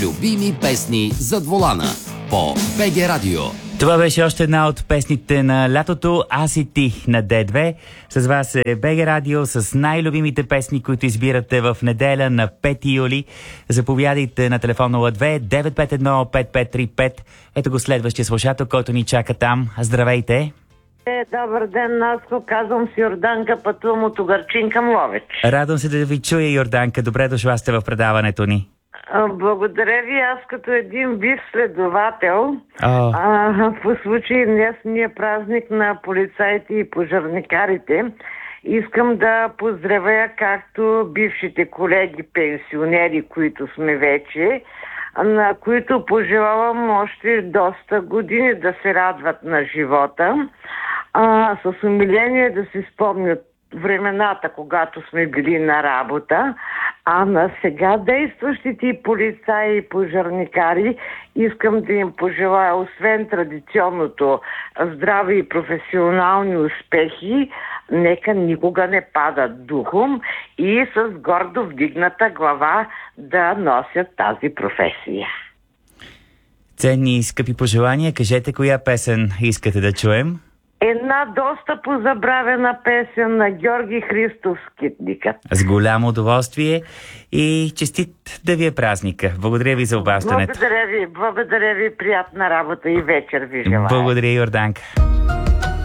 Любими песни зад волана по БГ Радио. Това беше още една от песните на лятото "Аз и ти" на Д2. С вас е БГ Радио с най-любимите песни, които избирате в неделя на 5 юли. Заповядайте на телефон 02 951 5535. Ето го следващия слушател, който ни чака там. Здравейте! Добър ден, Наско. Казвам си Йорданка, пътувам от Угърчин към Ловеч. Радвам се да ви чуя, Йорданка. Добре дошла сте в предаването ни. Благодаря ви. Аз като един бив следовател, по случай днесния празник на полицаите и пожарникарите, искам да поздравя както бившите колеги пенсионери, които сме вече, на които пожелавам още доста години да се радват на живота, с умиление да си спомнят времената, когато сме били на работа, а на сега действащите полицаи и пожарникари искам да им пожелая, освен традиционното здраве и професионални успехи, нека никога не падат духом и с гордо вдигната глава да носят тази професия. Ценни и скъпи пожелания. Кажете, коя песен искате да чуем? Една доста позабравена песен на Георги Христов "Скитникът". С голямо удоволствие и честит да ви е празника. Благодаря ви за обаждането. Благодаря ви. Приятна работа и вечер ви желая. Благодаря, Йорданка.